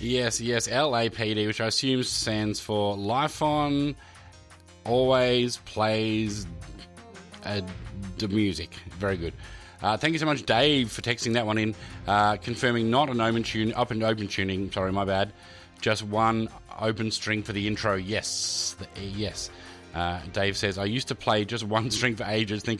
Yes, LAPD, which I assume stands for Life On Always Plays the Music. Very good. Thank you so much, Dave, for texting that one in, confirming not an open tuning. Sorry, my bad. Just one open string for the intro. Yes, yes. Dave says, I used to play just one string for ages, thinking